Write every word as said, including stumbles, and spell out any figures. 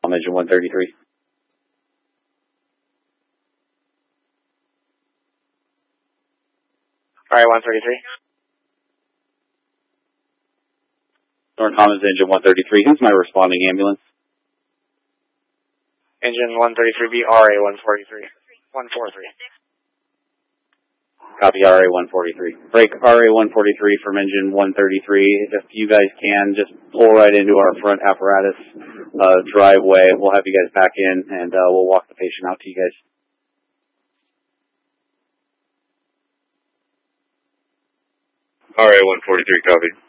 I'm engine one thirty-three. R A one thirty-three. North Commons engine one thirty-three. Who's my responding ambulance? Engine one thirty-three B, R A one forty-three. one forty-three. Copy R A one forty-three. Break R A one forty-three from engine one thirty-three. If you guys can, just pull right into our front apparatus uh, driveway. We'll have you guys back in, and uh, we'll walk the patient out to you guys. R A one forty-three, copy.